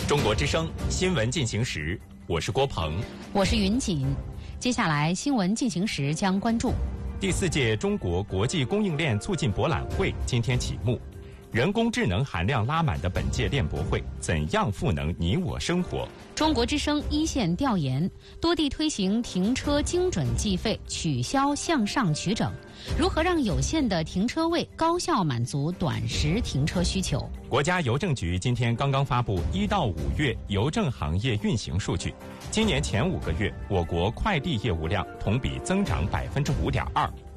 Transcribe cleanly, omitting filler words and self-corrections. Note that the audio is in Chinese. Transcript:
中国之声新闻进行时，我是郭鹏， 我是云锦。接下来新闻进行时将关注第4届中国国际供应链促进博览会今天启幕，人工智能含量拉满的本届链博会，怎样赋能你我生活？ 中国之声一线调研，多地推行停车精准计费，取消向上取整，如何让有限的停车位高效满足短时停车需求？ 国家邮政局今天刚刚发布1到5月邮政行业运行数据，今年前5个月，我国快递业务量同比增长5.2%。